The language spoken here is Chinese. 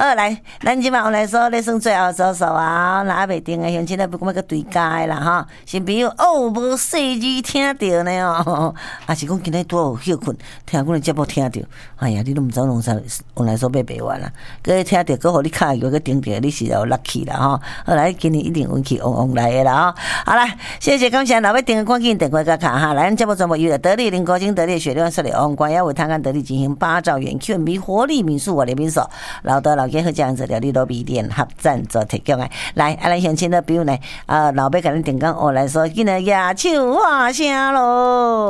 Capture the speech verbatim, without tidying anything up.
好来，咱即摆来说，咧算最后数数啊，若还袂定诶，乡亲咧不讲要对家诶啦哈。新朋友哦，无细字听着呢哦，啊是讲今日拄好休困，听阮诶节目听着，哎呀，你都毋知弄啥，往来说买袂完啦。佮听着，佮互你卡油，佮顶着，你是有 lucky 啦吼。好来，今年一定运气旺旺来诶啦吼。好啦，谢谢感谢，若要订赶紧电话甲卡哈。来，咱节目全部由得力林国金、得力雪亮色的王冠，要为探看得力进行八兆元 Q M B 活力民宿我联名所，老多老家好这样子料理罗比店合赞做提供诶。来，啊，咱乡亲的朋友呢，啊，老爸甲恁订讲，我来说，今日野手画声咯。